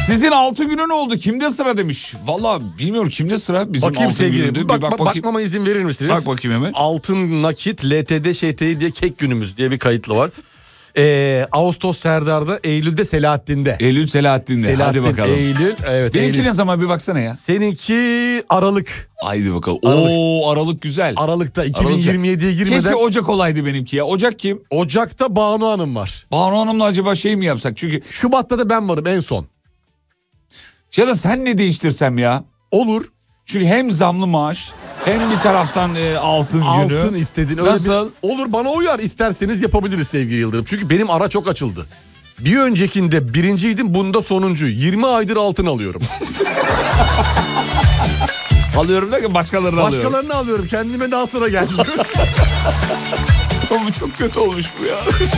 Sizin altın günü ne oldu? Kimde sıra demiş. Valla bilmiyorum kimde sıra bizim bakayım altın gününde. sevgili. Bir bak bakayım. Bakmama izin verir misiniz? Bak bakayım hemen. Altın nakit LTD ŞTİ diye kek günümüz diye bir kayıtlı var. Ağustos Serdar'da, Eylül'de Selahattin'de. Eylül Selahattin'de. Hadi bakalım. Eylül. Evet. Benimki Eylül. ne zaman bir baksana ya. Seninki Aralık. Haydi bakalım. Aralık. Oo Aralık güzel. Aralık'ta 2027'ye girmeden. Keşke Ocak olaydı benimki ya. Ocak kim? Ocak'ta Banu Hanım var. Banu Hanım'la acaba şey mi yapsak? Çünkü Şubat'ta da ben varım en son. ya da sen ne değiştirsem ya? Olur. Çünkü hem zamlı maaş hem bir taraftan altın günü. Altın istedin. Öyle Nasıl? Olur, bana uyar, isterseniz yapabiliriz sevgili Yıldırım. Çünkü benim ara çok açıldı. Bir öncekinde birinciydim, bunda sonuncu. 20 aydır altın alıyorum. Alıyorum derken başkalarını alıyorum. Başkalarını alıyorum, kendime daha sıra gelmiyor. Ama çok kötü olmuş bu ya.